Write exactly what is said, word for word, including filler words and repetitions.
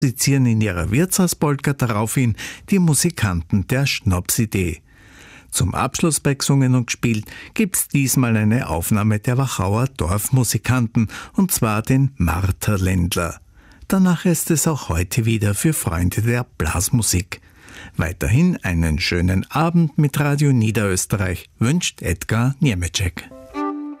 musizieren in ihrer Wirtshauspolka daraufhin die Musikanten der Schnapsidee. Zum Abschluss bei Gesungen und gespielt gibt's diesmal eine Aufnahme der Wachauer Dorfmusikanten, und zwar den Marterländler. Danach ist es auch heute wieder für Freunde der Blasmusik. Weiterhin einen schönen Abend mit Radio Niederösterreich wünscht Edgar Niemeczek.